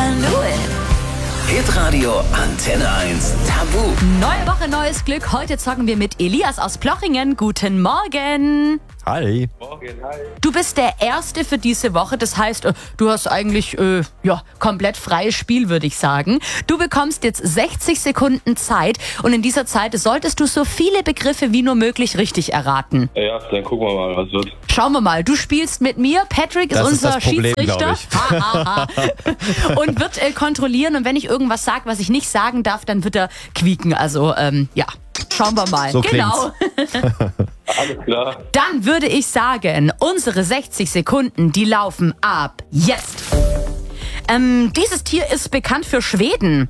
I knew it. Hitradio Antenne 1 Tabu. Neue Woche, neues Glück. Heute zocken wir mit Elias aus Plochingen. Guten Morgen. Hi. Morgen, hi. Du bist der Erste für diese Woche. Das heißt, du hast eigentlich komplett freies Spiel, würde ich sagen. Du bekommst jetzt 60 Sekunden Zeit. Und in dieser Zeit solltest du so viele Begriffe wie nur möglich richtig erraten. Ja, dann gucken wir mal, was wird. Schauen wir mal. Du spielst mit mir. Patrick ist Das ist unser das Problem, Schiedsrichter. glaub Und wird kontrollieren. Und wenn ich irgendwas sage, was ich nicht sagen darf, dann wird er quieken. Also, schauen wir mal. So genau. Alles klar. Dann würde ich sagen, unsere 60 Sekunden, die laufen ab jetzt. Dieses Tier ist bekannt für Schweden.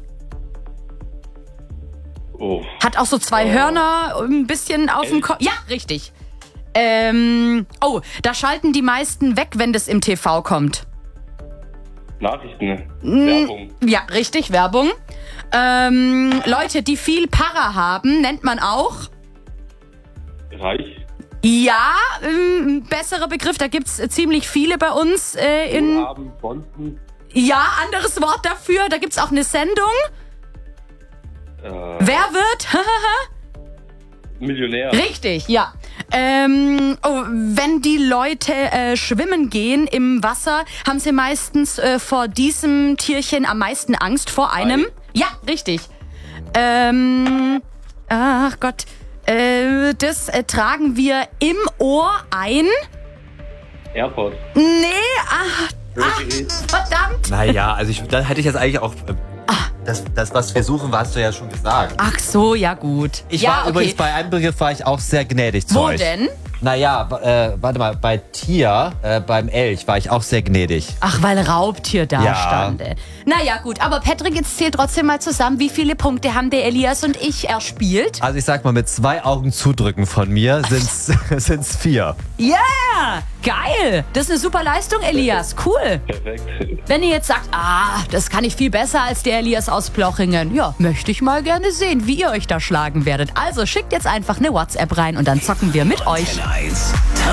Oh. Hat auch so zwei Hörner, ein bisschen auf dem Kopf. Ja, richtig. Da schalten die meisten weg, wenn das im TV kommt. Nachrichten. Werbung. Ja, richtig, Werbung. Leute, die viel Para haben, nennt man auch. Reich. Ja, besserer Begriff, da gibt's ziemlich viele bei uns. Wohlhaben, Bonzen. Ja, anderes Wort dafür, da gibt's auch eine Sendung. Wer wird? Millionär. Richtig, ja. Wenn die Leute schwimmen gehen im Wasser, haben sie meistens vor diesem Tierchen am meisten Angst vor einem. Hai. Ja, richtig. Ach Gott. Das tragen wir im Ohr ein. Airport. Nee, verdammt. Naja, also da hätte ich jetzt eigentlich auch... Das, was wir suchen, hast du ja schon gesagt. Ach so, ja gut. Ich ja, war okay. übrigens bei einem Begriff war ich auch sehr gnädig zu Wo euch. denn? Naja, warte mal, bei Tier, beim Elch war ich auch sehr gnädig. Ach, weil Raubtier da Ja. stande. Naja, gut, aber Patrick, jetzt zählt trotzdem mal zusammen, wie viele Punkte haben der Elias und ich erspielt? Also ich sag mal, mit 2 Augen zudrücken von mir sind's 4. Yeah! Geil! Das ist eine super Leistung, Elias. Cool. Perfekt. Wenn ihr jetzt sagt, das kann ich viel besser als der Elias aus Plochingen, ja, möchte ich mal gerne sehen, wie ihr euch da schlagen werdet. Also schickt jetzt einfach eine WhatsApp rein und dann zocken wir mit euch. Antenne 1 Tabu.